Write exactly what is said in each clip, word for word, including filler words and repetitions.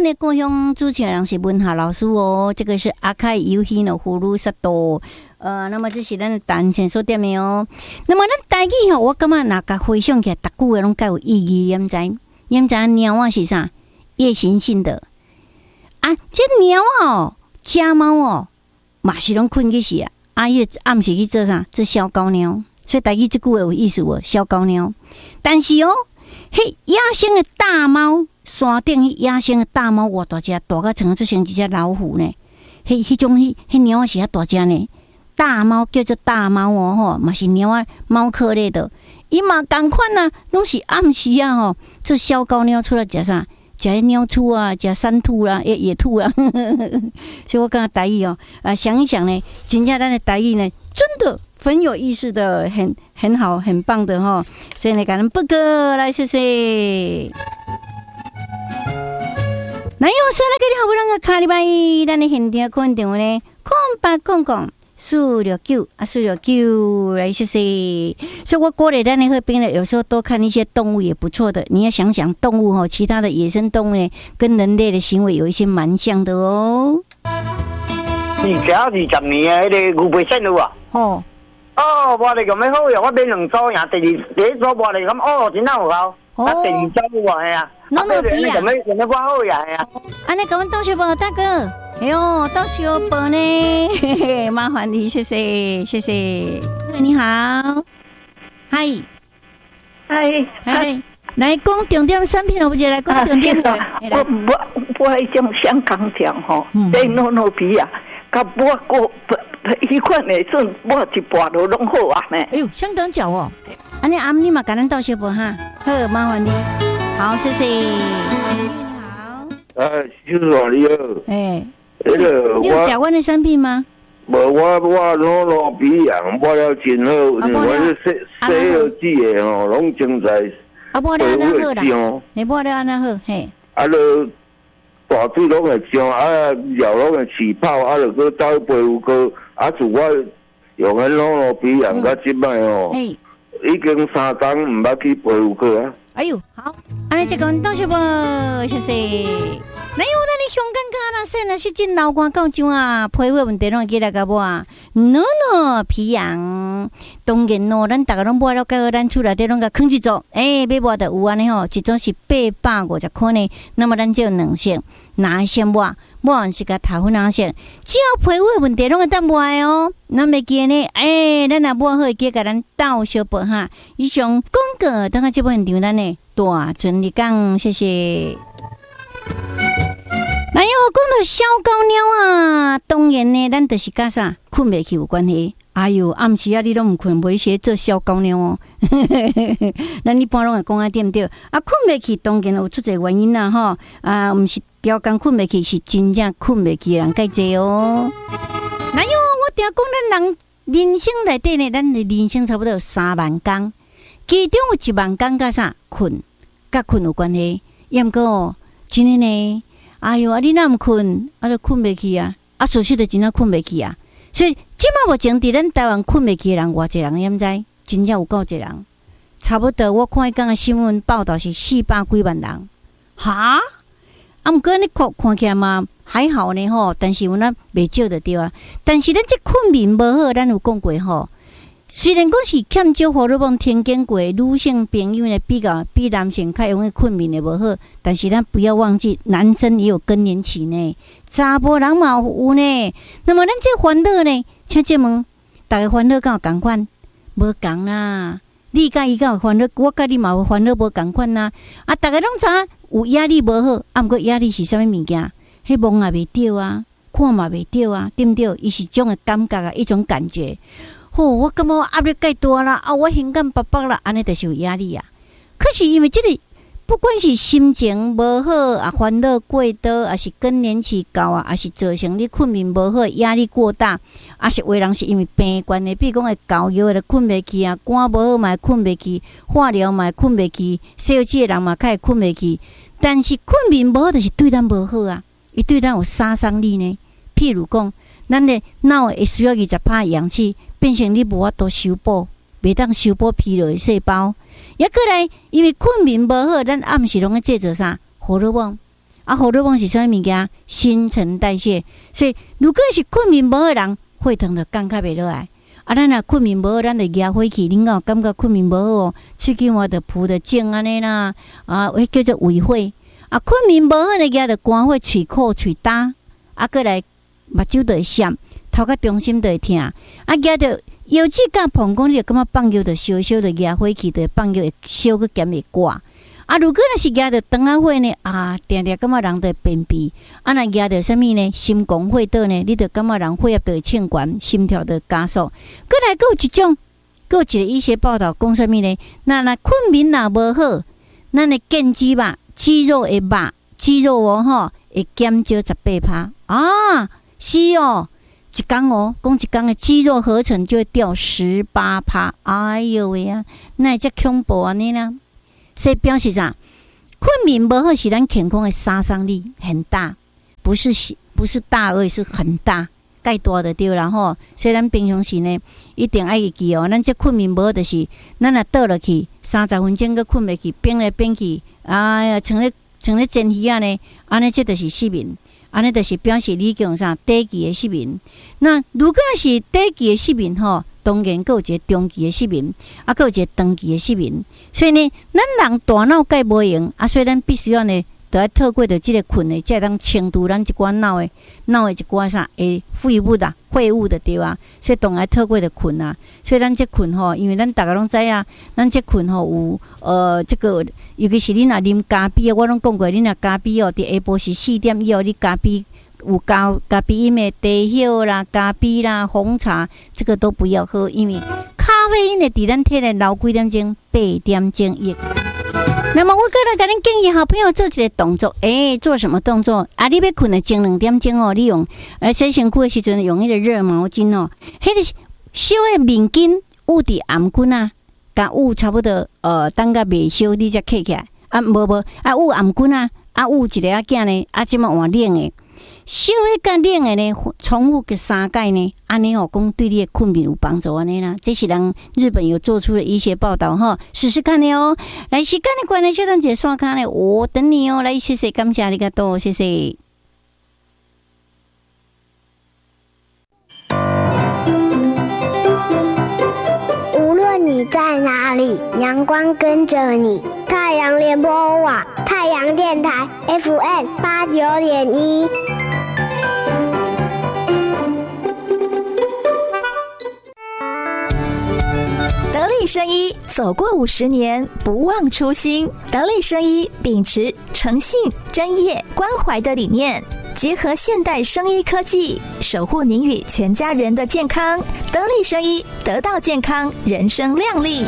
的故乡主持人是文夏老师哦，这个是阿开游戏的葫芦沙多。呃，那么这是咱的单线所点的哦。那么咱台语吼，我感觉若甲回想起来，逐句话拢介有意义，你毋知？你毋知猫啊是啥？夜行性的啊，这猫哦，家猫哦，嘛是拢困去死啊！啊，伊暗时去做啥？做小狗猫。所以台语这句话有意思哦，小狗猫。但是哦，迄野生的大猫，山顶迄野生的大猫，偌大只，大到像做成一只老虎呢。迄迄种迄迄猫啊是遐大只呢。大猫叫做大猫哦，吼，嘛是猫啊猫科类的。伊嘛同款啊，拢是暗时啊，吼，做小狗猫出来食啥？食鸟兔啊，食山兔啦、啊，野野兔啊。所以我感觉台语哦，啊，想一想呢，真正咱的台语呢，真的很有意思的，很很好，很棒的哈。所以呢，感恩布哥来，谢谢。那有说来给你好不容易卡礼拜一，咱的现场肯定呢，空白空空。四六九啊，四六九来谢谢。所以我鼓励咱的这边呢，有时候多看一些动物也不错的。你要想想动物哈，其他的野生动物呢，跟人类的行为有一些蛮像的哦。 你只要二十年的那个牛背线有啊？哦哦，我哋咁样好呀，我买两组呀，第二第一组我哋咁哦，真好好。哦，第二组有啊，系啊。弄到皮啊！咁样咁样我好呀，系啊。安尼咁样多谢宝大哥。哎呦，到小宝呢，嘿嘿，麻烦你，谢谢，谢谢。你好，嗨， 嗨嗨，来讲重点产品，我不就来讲重点的。 我我我迄种香港酱吼，对糯糯皮啊，甲我个迄款的阵，我一半都拢好啊呢。 哎呦，香港脚哦，安尼阿你嘛，赶紧到小宝哈，好，麻烦你，好，谢谢。你好， 哎，叔叔你好， 哎。 那个你有食阮的产品吗？ 无，我我攞攞鼻炎，摸了真好，我是西西药剂的吼，拢正在。 啊，摸了安那好啦，你摸了安那好，嘿。 啊，落大水拢会上，啊，药拢会起泡，啊，落去走皮肤科，啊，自我用迄攞攞鼻炎，到即摆吼，已經三工唔捌去皮膚科啊。 哎呦，好，安尼这个多谢无，谢谢。那有咱的香港卡啦，说那是真老瓜到怎啊？皮肤问题拢会记来个无啊？喏喏，皮痒，当然咯，咱大家拢买了，介咱厝内底拢甲囥一组，诶、欸，买买的有安尼吼，一种是八百五十块呢。那么咱就有两色，哪先买？买是甲头粉红色，只要皮肤问题拢会当买哦。咱袂记呢，诶、欸，咱若买好会记甲咱斗小报哈。以上广告，等下这部现场咱呢大顺利讲，谢谢。那有讲到小狗鸟啊，当然呢，咱就是甲啥困袂去有关系。哎哟，暗时啊，你拢毋困，袂写做小狗鸟哦。咱一般拢会讲啊，对毋对？啊，困袂去，当然有出一个原因啦，吼啊，毋是标工困袂去，是真正困袂去的人介济哦。那有我听讲，咱人人生内底呢，咱的人生差不多有三万工，其中有一万工甲啥困，甲困有关系。毋过哦，真诶呢。哎哟，啊你若毋困，啊就困袂去啊！啊，事实就真正困袂去啊！所以即摆目前伫咱台湾困袂去的人，偌济人，你毋知？真正有够济人，差不多我看伊讲的新闻报道是四百几万人，哈！啊，毋过你看看起来嘛还好呢吼，但是有那袂少就对啊。但是咱这困眠无好，咱有讲过吼。虽然讲是欠少荷尔蒙添加过，女性朋友呢比较比男性较容易困眠的无好，但是咱不要忘记，男生也有更年期呢，查甫人嘛有呢。那么咱这烦恼呢，请这问，大家烦恼敢有同款？无同啦。你甲伊敢有烦恼？我甲你嘛有烦恼无同款啦。啊，大家拢知有压力无好，啊，毋过压力是啥物物件？迄望也袂着啊，看嘛袂着啊，对毋对？伊是种的感觉啊，一种感觉。哦，我感觉压力介大啦，啊，我心肝拔拔啦，安尼就是有压力啊。可是因为这个，不管是心情无好啊，烦恼过多，还是更年期到啊，还是造成你困眠无好，压力过大，还是有的人是因为病关的，比如讲会高药的困袂去啊，肝无好嘛会困袂去，化疗嘛会困袂去，西药剂的人嘛较会困袂去。但是困眠无好，就是对咱无好啊，伊对咱有杀伤力呢。譬如讲，咱的脑会需要二十趴氧气。变成你无法度修补，袂当修补疲劳的细胞。也过来，因为困眠无好，咱暗时拢在制造啥荷尔蒙？ 啊，荷尔蒙是啥物件？新陈代谢。所以如果是困眠无好的人，血糖就降较袂落来。啊，咱若困眠无好，咱就压火气。恁有感觉困眠无好哦？喙齿换着浮着肿安尼啦，啊，迄叫做胃火。啊，困眠无好的压着肝火、喙苦、喙焦，啊，过来目睭就会闪，头壳中心就会痛。啊，压着腰子甲膀胱，你就感觉放尿就烧烧，就压火气，就放尿会烧个咸会挂。啊，如果若是压着肠仔火呢，啊，定定感觉人就会便秘。啊，若压着啥物呢？心狂血倒呢，你就感觉人血压就会冲悬，心跳就加速。过来，佫有一种，佫有一个医学报道讲啥物呢？那若困眠若无好，咱的腱肌肉、肌肉的肉、肌肉哦吼，会减少十八趴。啊，是哦，一工哦，讲一工的肌肉合成就会掉十八趴。哎哟喂啊，那会遮恐怖安尼啦？所以表示啥？困眠无好是咱健康的杀伤力很大，不是不是大而已，是很大，介大就对啦吼。所以咱平常时呢，一定爱记哦。咱这困眠无好，就是咱若倒落去三十分钟，佮困袂去，变来变去，哎呀，像咧像咧煎鱼啊呢，安尼这就是失眠，安尼就是表示你讲啥短期的失眠。那如果是短期的失眠吼，当然，佫有一个中期的失眠，啊，佫有一个长期的失眠。所以呢，咱人大脑介无用，啊，所以咱必须要呢，都要透过着即个困的，才当清除咱一寡脑的、脑的一寡啥诶废物啦、废物的对啊。所以当然透过着困啊。所以咱这困吼，因为咱大家拢知啊，咱这困吼有呃，这个尤其是你若啉咖啡啊，我拢讲过，你若咖啡哦，伫下晡时四点以后，你咖啡。有咖咖啡因的茶叶啦、咖啡啦、红茶，这个都不要喝，因为咖啡因的伫咱体内留几点钟？八点钟一。那么我个人甲恁建议，好朋友做一个动作，诶、欸，做什么动作？啊，你要困的前两点钟哦，你用呃洗身躯的时阵用迄个热毛巾哦，迄、那个烧的面巾捂伫颔棍啊，甲捂差不多呃，等甲未烧你才起起来。啊，无无啊，捂颔棍啊，啊捂一个仔囝呢，啊即马换冷的。烧的甲冷的呢，重复个三盖呢，安尼哦，讲对你的困眠有帮助安尼啦。这是人日本有做出的医学报道哈，试试看的哦。来，时间的关系，小等姐刷卡呢，我等你哦。来，谢谢，感谢你个多，谢谢。 无论你在哪里，阳光跟着你。太阳联播网，太阳电台 F M 八九点一。 得力生医走过五十年，不忘初心。得力生医秉持诚信、专业、关怀的理念，结合现代生医科技，守护您与全家人的健康。得力生医，得到健康，人生亮丽。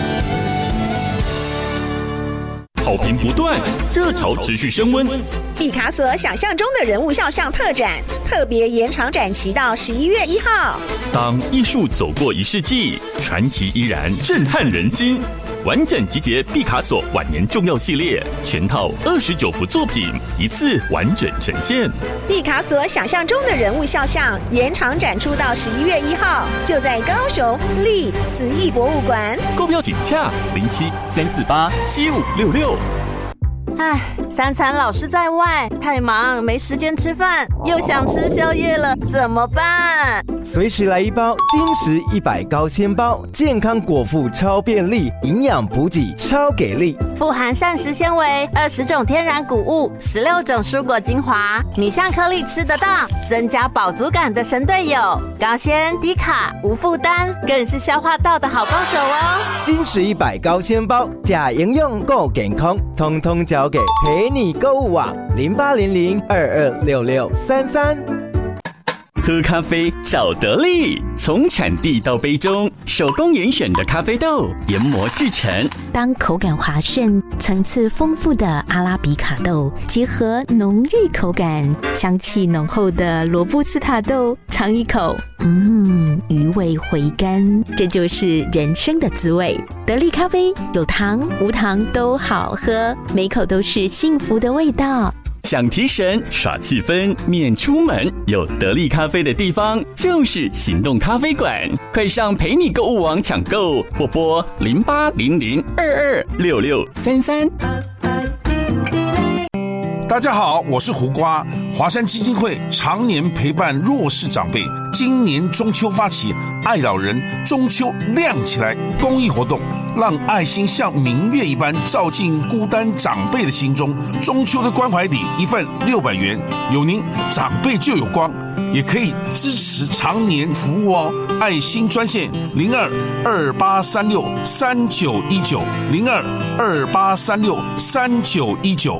好评不断，热潮持续升温。 毕卡索想象中的人物肖像特展，特别延长展期到十一月一号。 当艺术走过一世纪，传奇依然震撼人心。完整集结毕卡索晚年重要系列，全套二十九幅作品，一次完整呈现。 毕卡索想象中的人物肖像延长展出到十一月一号，就在高雄立慈艺博物馆。 购票请洽零七三四八七五六六。 唉，三餐老是在外，太忙没时间吃饭，又想吃宵夜了，怎么办？ 随时来一包金石一百高纤包，健康果腹超便利，营养补给超给力， 富含膳食纤维、二十种天然谷物、十六种蔬果精华，米香颗粒吃得到，增加饱足感的神队友，高纤低卡无负担，更是消化道的好帮手哦。 金石一百高纤包，假营养够健康，通通交给陪你购物网零八零零二二六六三三。 喝咖啡找得力，从产地到杯中，手工严选的咖啡豆研磨制成。 当口感滑顺、层次丰富的阿拉比卡豆结合浓郁口感、香气浓厚的罗布斯塔豆，尝一口，嗯，余味回甘，这就是人生的滋味。得力咖啡有糖无糖都好喝，每口都是幸福的味道。 想提神耍气氛免出门，有得力咖啡的地方就是行动咖啡馆，快上陪你购物网抢购，或拨零八零零二二六六三三。 大大家好，我是胡瓜。华山基金会常年陪伴弱势长辈，今年中秋发起爱老人中秋亮起来公益活动，让爱心像明月一般照进孤单长辈的心中。中秋的关怀礼一份六百元，有您长辈就有光，也可以支持常年服务哦。爱心专线零二二八三六三九一九零二二八三六三九一九。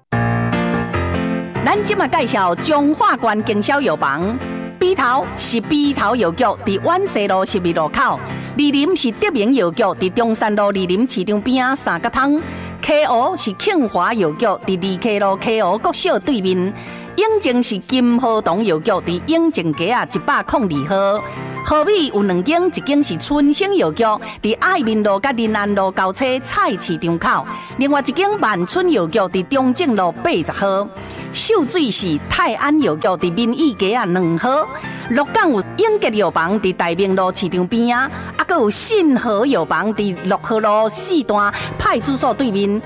咱今嘛介绍中华关经销药房，鼻头是鼻头药局，伫万西路十二路口；二林是德明药局，伫中山路二林市场边啊三角汤；溪湖是庆华药局，伫二溪路溪湖国小对面；永靖是金和堂药局，伫永靖街啊一百零二號。河尾有两间，一间是春生药局，伫爱民路甲林安路交叉菜市场口；另外一间万春药局伫中正路八十號。秀水是泰安药局，伫民意街啊两號。鹿港有永吉药房，伫大明路市场边啊，啊，佮有信和药房伫六號路四段派出所对面。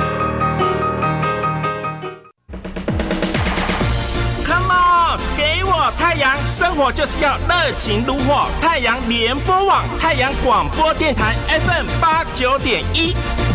太阳生活就是要热情如火，太阳联播网，太阳广播电台 F M 八九点一。